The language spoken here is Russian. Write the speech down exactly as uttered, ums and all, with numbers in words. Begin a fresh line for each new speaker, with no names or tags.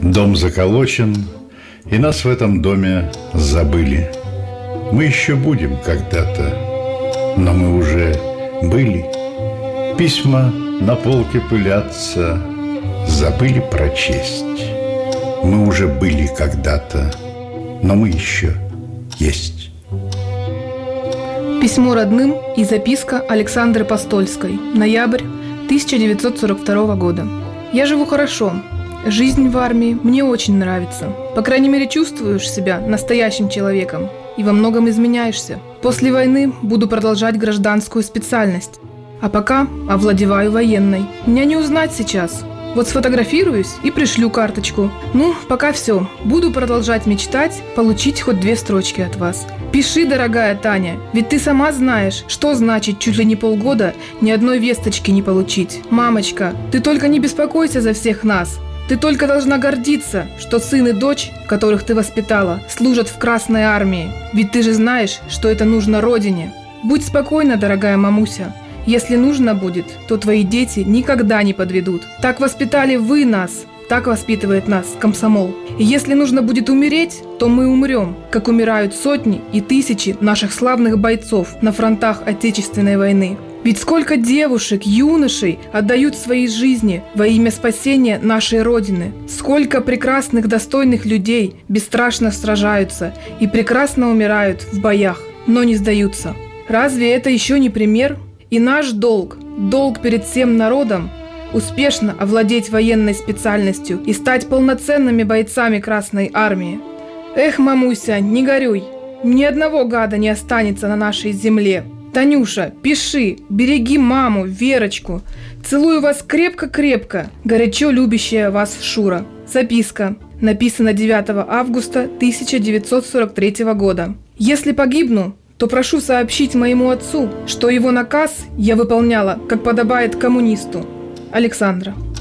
Дом заколочен, и нас в этом доме забыли. Мы еще будем когда-то, но мы уже были. Письма на полке пылятся, забыли прочесть. Мы уже были когда-то, но мы еще есть.
Письмо родным и записка Александры Постольской. Ноябрь тысяча девятьсот сорок второго года. Я живу хорошо. Жизнь в армии мне очень нравится. По крайней мере, чувствуешь себя настоящим человеком и во многом изменяешься. После войны буду продолжать гражданскую специальность. А пока овладеваю военной. Меня не узнать сейчас. Вот сфотографируюсь и пришлю карточку. Ну, пока все. Буду продолжать мечтать, получить хоть две строчки от вас. Пиши, дорогая Таня, ведь ты сама знаешь, что значит чуть ли не полгода ни одной весточки не получить. Мамочка, ты только не беспокойся за всех нас. Ты только должна гордиться, что сын и дочь, которых ты воспитала, служат в Красной армии. Ведь ты же знаешь, что это нужно родине. Будь спокойна, дорогая мамуся. Если нужно будет, то твои дети никогда не подведут. Так воспитали вы нас, так воспитывает нас комсомол. И если нужно будет умереть, то мы умрем, как умирают сотни и тысячи наших славных бойцов на фронтах Отечественной войны. Ведь сколько девушек, юношей отдают свои жизни во имя спасения нашей Родины. Сколько прекрасных, достойных людей бесстрашно сражаются и прекрасно умирают в боях, но не сдаются. Разве это еще не пример? И наш долг, долг перед всем народом, успешно овладеть военной специальностью и стать полноценными бойцами Красной армии. Эх, мамуся, не горюй, ни одного гада не останется на нашей земле. Танюша, пиши, береги маму, Верочку. Целую вас крепко-крепко, горячо любящая вас Шура. Записка. Написана девятого августа тысяча девятьсот сорок третьего года. Если погибну, то прошу сообщить моему отцу, что его наказ я выполняла, как подобает коммунисту. Александра.